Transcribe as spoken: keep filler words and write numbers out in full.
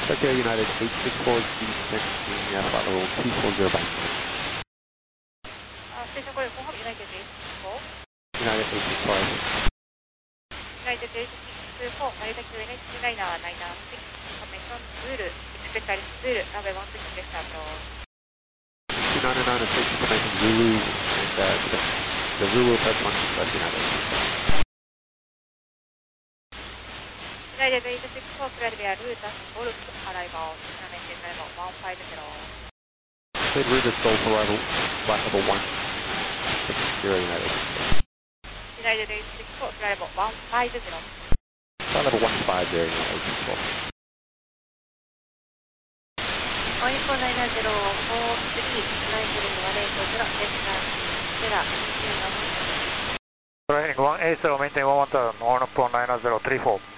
Tokyo United eight six four descent in Alpha level two four zero back. Uh, station code four, United eight six four. United eight six four. United eight six four, Narita Q N H nine nine six, information, Zulu, expect Zulu, runway one six, left approach. two nine nine six, information Zulu, and uh, the Zulu approach one six left United. United eight six four, clear via route as Golf, arrival, maintain level one five zero. Cleared route as Golf, arrival, flight level one six zero United. United eight six four, clear level one five zero. Flight level one five zero United eight six four. one four nine zero four three nine zero one eight zero, destination, Stella, Training one eight zero, maintain one one thousand, one four nine zero three four.